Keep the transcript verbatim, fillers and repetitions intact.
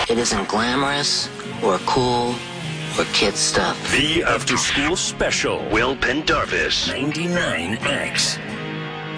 It isn't glamorous or cool or kid stuff. The After School Special. Will Pendarvis. ninety-nine X.